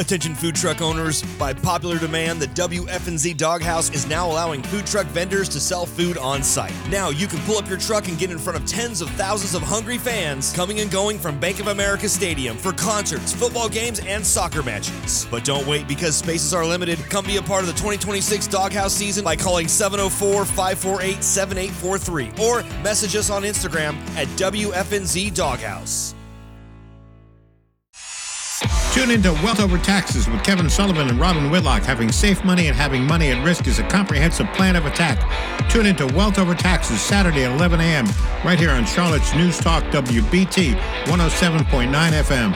Attention food truck owners, by popular demand, the WFNZ Doghouse is now allowing food truck vendors to sell food on site. Now you can pull up your truck and get in front of tens of thousands of hungry fans coming and going from Bank of America Stadium for concerts, football games, and soccer matches. But don't wait, because spaces are limited. Come be a part of the 2026 Doghouse season by calling 704-548-7843 or message us on Instagram at WFNZ Doghouse. Tune into Wealth Over Taxes with Kevin Sullivan and Robin Whitlock. Having safe money and having money at risk is a comprehensive plan of attack. Tune into Wealth Over Taxes Saturday at 11 a.m. right here on Charlotte's News Talk WBT 107.9 FM.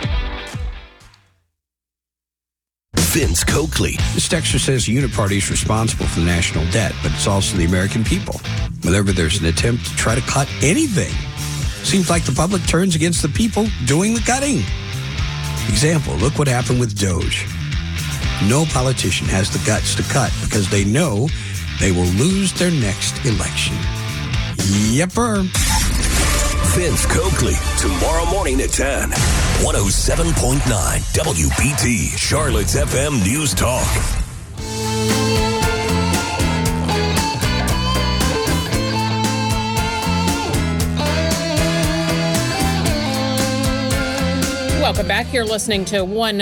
Vince Coakley. This texter says Uniparty is responsible for the national debt, but it's also the American people. Whenever there's an attempt to try to cut anything, seems like the public turns against the people doing the cutting. Example, look what happened with Doge. No politician has the guts to cut because they know they will lose their next election. Yepper. Vince Coakley, tomorrow morning at 10. 107.9 WBT, Charlotte's FM News Talk. Welcome back. You're listening to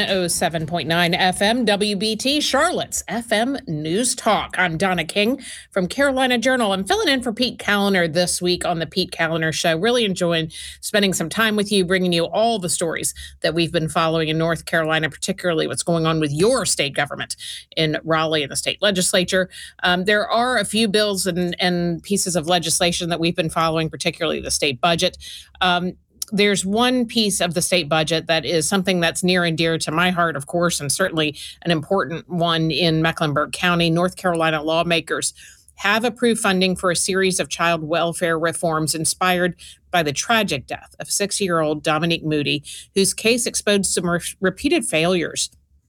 107.9 FM WBT, Charlotte's FM News Talk. I'm Donna King from Carolina Journal. I'm filling in for Pete Kaliner this week on the Pete Kaliner Show. Really enjoying spending some time with you, bringing you all the stories that we've been following in North Carolina, particularly what's going on with your state government in Raleigh and the state legislature. There are a few bills and pieces of legislation that we've been following, particularly the state budget. There's one piece of the state budget that is something that's near and dear to my heart, of course, and certainly an important one in Mecklenburg County. North Carolina lawmakers have approved funding for a series of child welfare reforms inspired by the tragic death of 6-year-old Dominique Moody, whose case exposed some repeated failures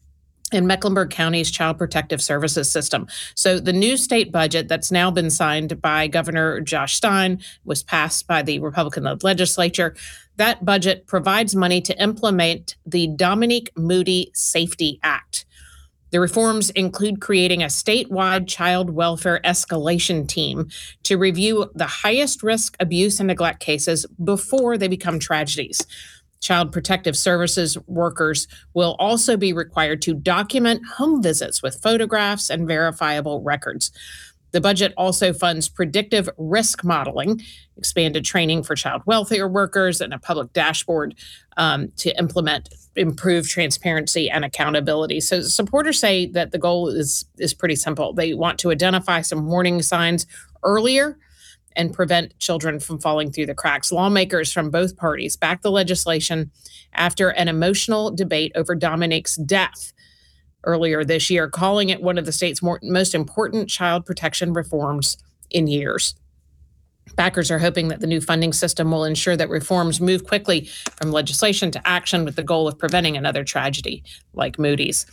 in Mecklenburg County's Child Protective Services system. So the new state budget that's now been signed by Governor Josh Stein was passed by the Republican-led legislature. That budget provides money to implement the Dominique Moody Safety Act. The reforms include creating a statewide child welfare escalation team to review the highest risk abuse and neglect cases before they become tragedies. Child Protective Services workers will also be required to document home visits with photographs and verifiable records. The budget also funds predictive risk modeling, expanded training for child welfare workers, and a public dashboard to implement improved transparency and accountability. So supporters say that the goal is pretty simple. They want to identify some warning signs earlier and prevent children from falling through the cracks. Lawmakers from both parties backed the legislation after an emotional debate over Dominique's death earlier this year, calling it one of the state's most important child protection reforms in years. Backers are hoping that the new funding system will ensure that reforms move quickly from legislation to action with the goal of preventing another tragedy like Moody's.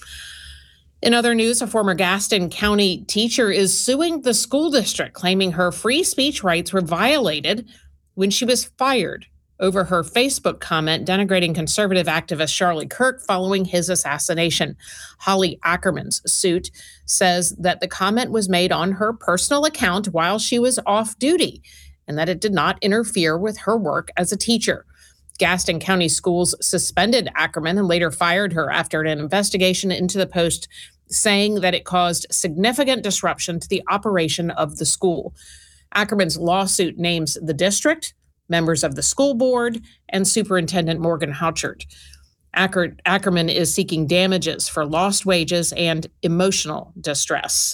In other news, a former Gaston County teacher is suing the school district, claiming her free speech rights were violated when she was fired over her Facebook comment denigrating conservative activist Charlie Kirk following his assassination. Holly Ackerman's suit says that the comment was made on her personal account while she was off duty and that it did not interfere with her work as a teacher. Gaston County Schools suspended Ackerman and later fired her after an investigation into the post, saying that it caused significant disruption to the operation of the school. Ackerman's lawsuit names the district, members of the school board, and Superintendent Morgan Houchard. Ackerman is seeking damages for lost wages and emotional distress.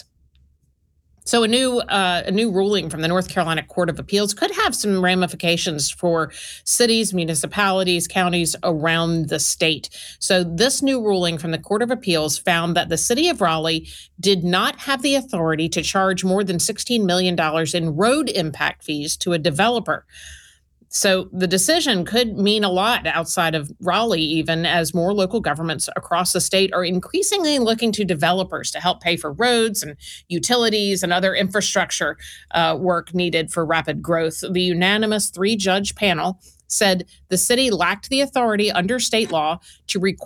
So a new ruling from the North Carolina Court of Appeals could have some ramifications for cities, municipalities, counties around the state. So this new ruling from the Court of Appeals found that the city of Raleigh did not have the authority to charge more than $16 million in road impact fees to a developer. So the decision could mean a lot outside of Raleigh, even as more local governments across the state are increasingly looking to developers to help pay for roads and utilities and other infrastructure work needed for rapid growth. The unanimous 3-judge panel said the city lacked the authority under state law to require